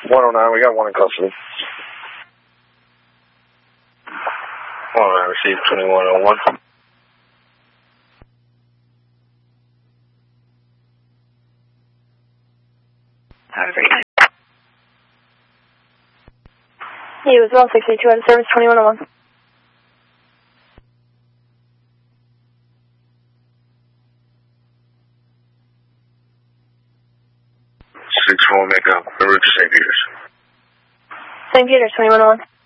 109, we got one in custody. 109, received 2101. Have a great night. You as well, 682 out of service, 2101. 6-1, make up. The route to St. Peter's. St. Peter's, 2101.